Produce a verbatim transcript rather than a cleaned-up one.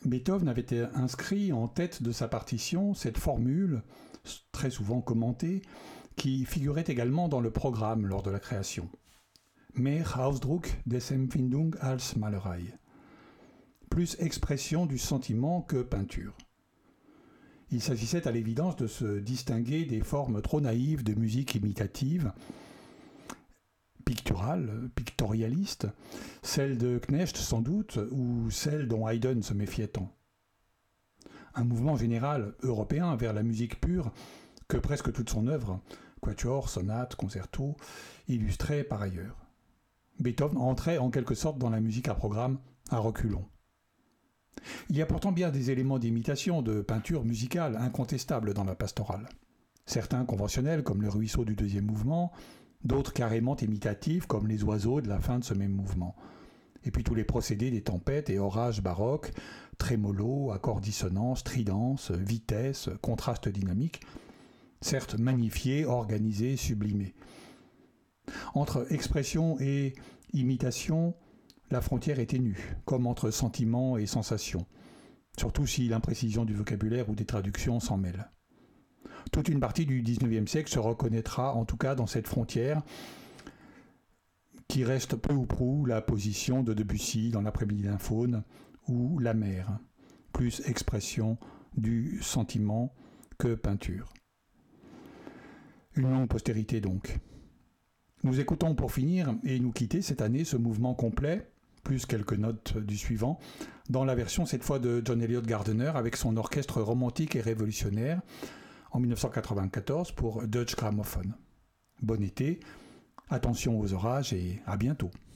Beethoven avait inscrit en tête de sa partition cette formule, très souvent commentée, qui figurait également dans le programme lors de la création. Mehr Ausdruck des Empfindung als Malerei. Plus expression du sentiment que peinture. Il s'agissait à l'évidence de se distinguer des formes trop naïves de musique imitative, picturale, pictorialiste, celle de Knecht sans doute, ou celle dont Haydn se méfiait tant. Un mouvement général européen vers la musique pure que presque toute son œuvre, quatuor, sonate, concerto, illustrait par ailleurs. Beethoven entrait en quelque sorte dans la musique à programme à reculons. Il y a pourtant bien des éléments d'imitation, de peinture musicale incontestables dans la pastorale. Certains conventionnels comme le ruisseau du deuxième mouvement, d'autres carrément imitatifs comme les oiseaux de la fin de ce même mouvement. Et puis tous les procédés des tempêtes et orages baroques, trémolo, accords dissonants, stridence, vitesse, contraste dynamique, certes magnifiés, organisés, sublimés. Entre expression et imitation, la frontière est ténue, comme entre sentiment et sensation, surtout si l'imprécision du vocabulaire ou des traductions s'en mêle. Toute une partie du dix-neuvième siècle se reconnaîtra en tout cas dans cette frontière qui reste peu ou prou la position de Debussy dans l'après-midi d'un faune ou la mer, plus expression du sentiment que peinture. Une longue postérité donc. Nous écoutons pour finir et nous quitter cette année ce mouvement complet, plus quelques notes du suivant, dans la version cette fois de John Eliot Gardiner avec son orchestre romantique et révolutionnaire en dix-neuf cent quatre-vingt-quatorze pour Deutsche Grammophon. Bon été, attention aux orages et à bientôt.